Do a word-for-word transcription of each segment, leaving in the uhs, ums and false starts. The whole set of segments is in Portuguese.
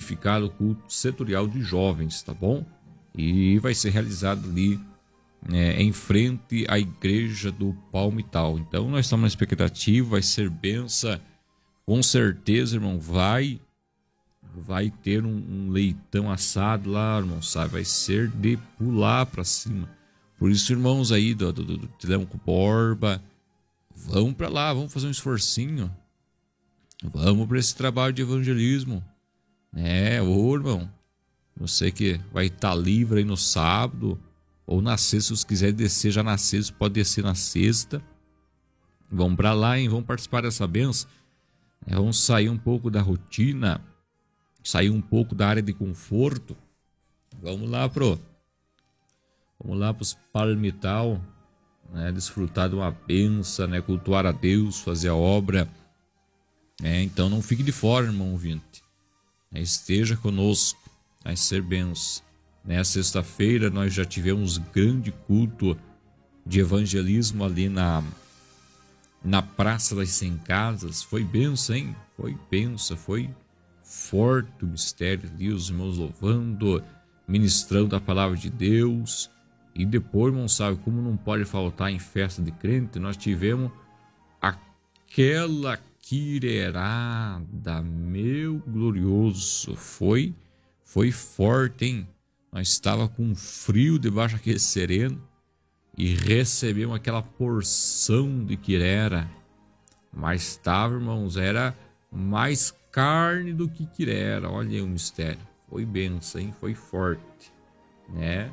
edificado o culto setorial de jovens, tá bom? E vai ser realizado ali é, em frente à igreja do Palmital. Então nós estamos na expectativa, vai ser benção, com certeza, irmão, vai vai ter um, um leitão assado lá, irmão, sabe? Vai ser de pular para cima. Por isso, irmãos aí do, do, do Telemaco Borba, vamos para lá, vamos fazer um esforcinho, vamos para esse trabalho de evangelismo, né? Ô, irmão, você que vai estar livre aí no sábado ou na sexta, se você quiser descer já na sexta, pode descer na sexta. Vamos para lá, hein? Vamos participar dessa benção. É, vamos sair um pouco da rotina, sair um pouco da área de conforto. Vamos lá pro, vamos lá para os Palmital, né? Desfrutar de uma benção, né? Cultuar a Deus, fazer a obra. É, então não fique de fora, irmão ouvinte. É, esteja conosco, vai ser benção. Né? Sexta-feira nós já tivemos grande culto de evangelismo ali na na Praça das Cem Casas. Foi benção, hein? Foi benção, foi forte o mistério ali, os irmãos louvando, ministrando a palavra de Deus. E depois, irmão, sabe como não pode faltar em festa de crente? Nós tivemos aquela quirerada, meu glorioso, foi, foi forte, hein? Nós estava com frio debaixo daquele sereno e recebemos aquela porção de quirera, mas estava, irmãos, era mais carne do que quirera. Olha aí o mistério, foi benção, hein? Foi forte, né?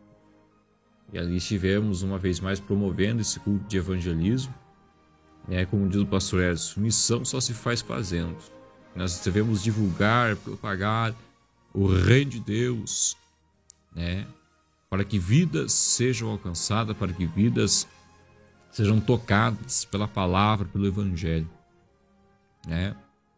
E ali estivemos uma vez mais promovendo esse culto de evangelismo. É, como diz o pastor Edson, missão só se faz fazendo. Nós devemos divulgar, propagar o reino de Deus, né? Para que vidas sejam alcançadas, para que vidas sejam tocadas pela palavra, pelo evangelho, né?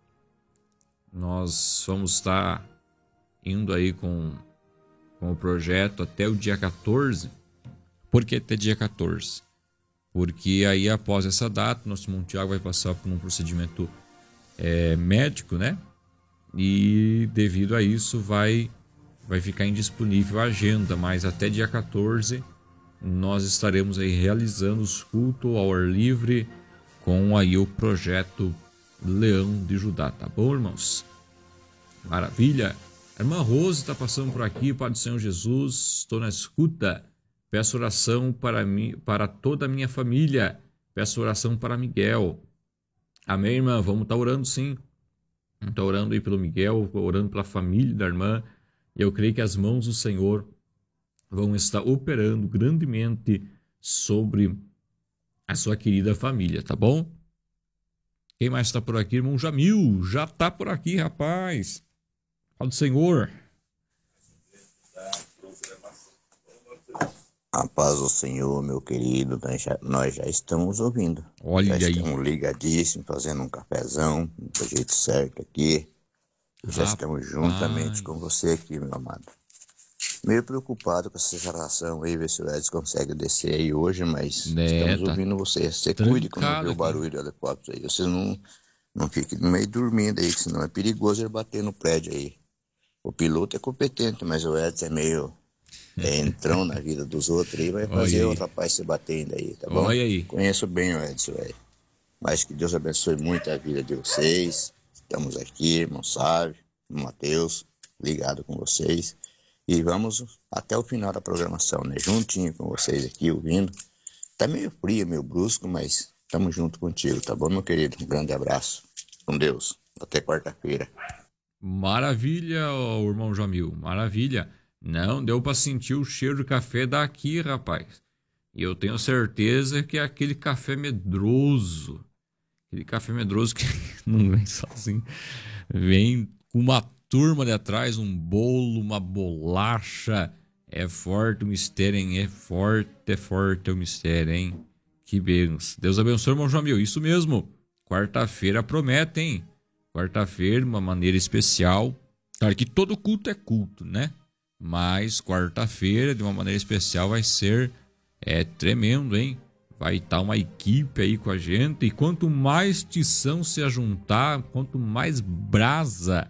Nós vamos estar indo aí com, com o projeto até o dia quatorze. Por que até dia quatorze? Porque aí após essa data, nosso irmão Tiago vai passar por um procedimento é, médico, né? E devido a isso vai, vai ficar indisponível a agenda, mas até dia quatorze nós estaremos aí realizando os cultos ao ar livre com aí o projeto Leão de Judá, tá bom, irmãos? Maravilha! A irmã Rose está passando por aqui, Pai do Senhor Jesus, estou na escuta. Peço oração para mim, para toda a minha família. Peço oração para Miguel. Amém, irmã? Vamos estar orando sim. Vamos estar orando aí pelo Miguel, orando pela família da irmã. E eu creio que as mãos do Senhor vão estar operando grandemente sobre a sua querida família, tá bom? Quem mais está por aqui? Irmão Jamil, já está por aqui, rapaz. Fala do Senhor. A paz do Senhor, meu querido, nós já, nós já estamos ouvindo. Olha já aí. Estamos ligadíssimos, fazendo um cafezão, do jeito certo aqui. Já Rapaz. estamos juntamente com você aqui, meu amado. Meio preocupado com essa geração aí, ver se o Edson consegue descer aí hoje, mas né, estamos tá ouvindo você. Você cuide quando vê o barulho do helicóptero aí. Você não, não fique no meio dormindo aí, que senão é perigoso ele bater no prédio aí. O piloto é competente, mas o Edson é meio... É, entrão na vida dos outros aí, vai fazer o rapaz se batendo aí, tá bom? Olha aí. Conheço bem o Edson, velho. Mas que Deus abençoe muito a vida de vocês. Estamos aqui, irmão Sávio, Mateus, ligado com vocês. E vamos até o final da programação, né? Juntinho com vocês aqui, ouvindo. Tá meio frio, meio brusco, mas estamos junto contigo, tá bom, meu querido? Um grande abraço. Com Deus. Até quarta-feira. Maravilha, oh, irmão Jamil, maravilha. Não deu para sentir o cheiro de café daqui, rapaz. E eu tenho certeza que é aquele café medroso. Aquele café medroso que não vem sozinho. Vem com uma turma de atrás, um bolo, uma bolacha. É forte o mistério, hein? É forte, é forte o mistério, hein? Que benção. Deus abençoe, irmão Jamil. Isso mesmo. Quarta-feira promete, hein? Quarta-feira, de uma maneira especial. Claro que todo culto é culto, né? Mas quarta-feira, de uma maneira especial, vai ser é, tremendo, hein? Vai estar uma equipe aí com a gente. E quanto mais tição se ajuntar, quanto mais brasa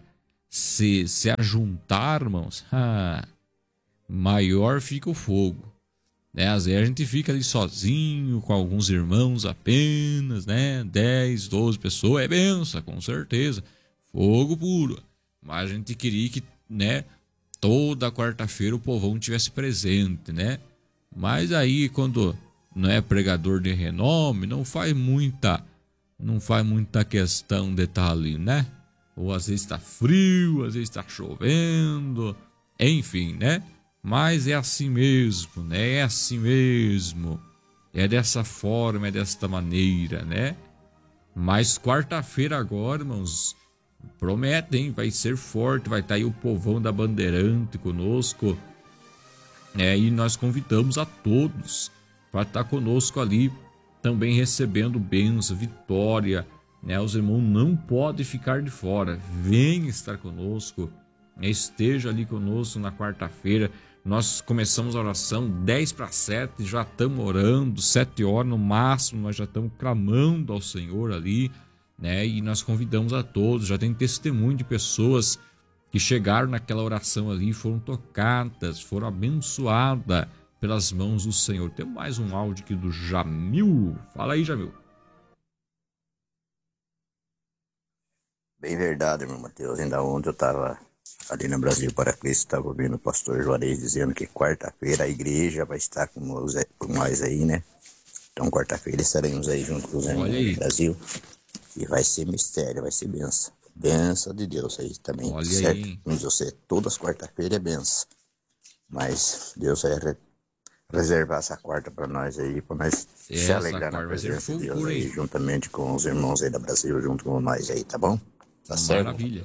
se, se ajuntar, irmãos, ah, maior fica o fogo. Né? Às vezes a gente fica ali sozinho, com alguns irmãos apenas, né? dez, doze pessoas, é benção, com certeza. Fogo puro. Mas a gente queria que, né, toda quarta-feira o povão tivesse presente, né? Mas aí, quando não é pregador de renome, não faz muita, não faz muita questão de estar ali, né? Ou às vezes está frio, às vezes está chovendo, enfim, né? Mas é assim mesmo, né? É assim mesmo. É dessa forma, é desta maneira, né? Mas quarta-feira agora, irmãos, promete, hein? Vai ser forte, vai estar aí o povão da Bandeirante conosco. É, e nós convidamos a todos para estar conosco ali, também recebendo bênção, vitória, né? Os irmãos não podem ficar de fora, venha estar conosco, né? Esteja ali conosco na quarta-feira. Nós começamos a oração dez para sete, já estamos orando, sete horas no máximo, nós já estamos clamando ao Senhor ali, né? E nós convidamos a todos, já tem testemunho de pessoas que chegaram naquela oração ali, foram tocadas, foram abençoadas pelas mãos do Senhor. Tem mais um áudio aqui do Jamil. Fala aí, Jamil. Bem verdade, irmão Mateus. Ainda ontem eu estava ali no Brasil para Cristo, estava ouvindo o pastor Juarez dizendo que quarta-feira a igreja vai estar com nós aí, né? Então quarta-feira estaremos aí junto com os irmãos do Brasil. E vai ser mistério, vai ser benção. Benção de Deus aí também. Olha certo? aí. Vamos dizer, todas as quarta-feiras é benção. Mas Deus vai re- reservar essa quarta para nós aí, para nós Essa se alegrar na quarta vai ser presença de Deus fogo, aí, hein? juntamente com os irmãos aí da Brasil, junto com nós aí, tá bom? Tá certo? Maravilha.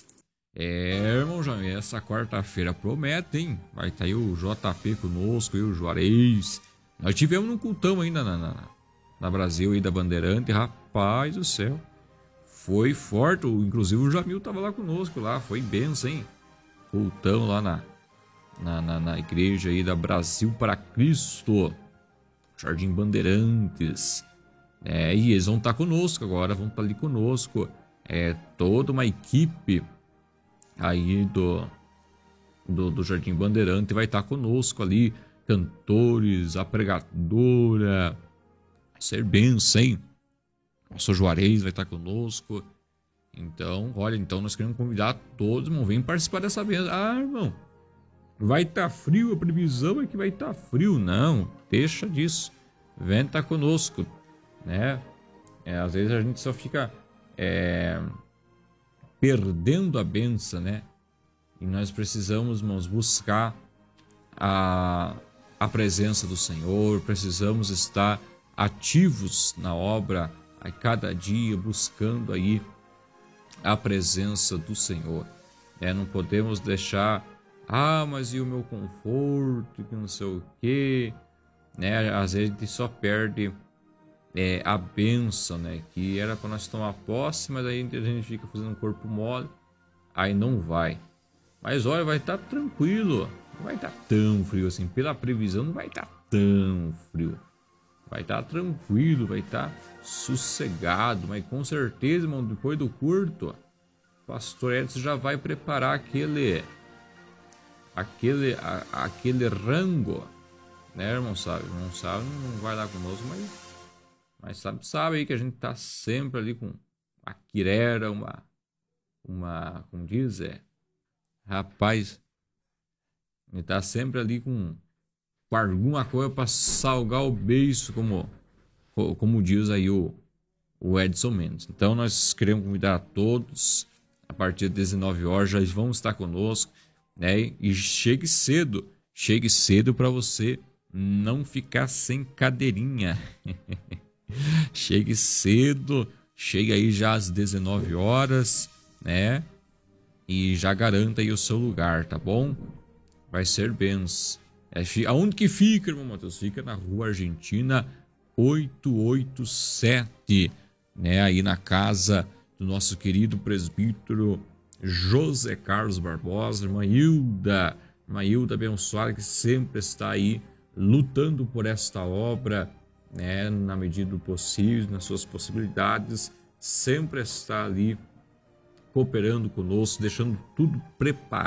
É, irmão Jamil, essa quarta-feira promete, hein? Vai estar aí o J P conosco e o Juarez. Nós tivemos um cultão ainda na, na, na Brasil aí da Bandeirante, rapaz do céu. Foi forte, inclusive o Jamil tava lá conosco lá, foi benção, hein? Cultão lá na, na, na, na igreja aí da Brasil para Cristo, Jardim Bandeirantes. É, e eles vão estar conosco agora, vão estar ali conosco. É toda uma equipe aí do, do, do Jardim Bandeirante vai estar conosco ali, cantores, a pregadora, ser benção, hein? Nosso Juarez vai estar conosco. Então, olha, então nós queremos convidar todos, irmão, vem participar dessa benção. Ah, irmão, vai estar frio, a previsão é que vai estar frio. Não, deixa disso. Vem estar conosco, né? É, às vezes a gente só fica é, perdendo a benção, né? E nós precisamos, irmãos, buscar a, a presença do Senhor, precisamos estar ativos na obra a cada dia, buscando aí a presença do Senhor. É, não podemos deixar, ah, mas e o meu conforto, que não sei o quê, né? Às vezes a gente só perde é, a bênção, né? Que era para nós tomar posse, mas aí a gente fica fazendo um corpo mole, aí não vai. Mas olha, vai estar tranquilo, não vai estar tão frio assim, pela previsão não vai estar tão frio. Vai estar tranquilo, vai estar sossegado, mas com certeza, irmão, depois do curto, o pastor Edson já vai preparar aquele, aquele, a, aquele rango, né, irmão, sabe? Irmão, sabe, não vai lá conosco, mas, mas sabe, sabe aí que a gente tá sempre ali com a quirera, uma, uma, como diz, é, rapaz, a gente tá sempre ali com com alguma coisa para salgar o beiço, como, como diz aí o, o Edson Mendes. Então nós queremos convidar a todos, a partir das dezenove horas já vão estar conosco, né? E chegue cedo, chegue cedo para você não ficar sem cadeirinha. Chegue cedo, chegue aí já às dezenove horas, né? E já garanta aí o seu lugar, tá bom? Vai ser benção. É, aonde que fica, irmão Matheus? Fica na Rua Argentina oitocentos e oitenta e sete, né? Aí na casa do nosso querido presbítero José Carlos Barbosa, irmã Hilda, irmã Hilda abençoada, que sempre está aí lutando por esta obra, né? Na medida do possível, nas suas possibilidades, sempre está ali cooperando conosco, deixando tudo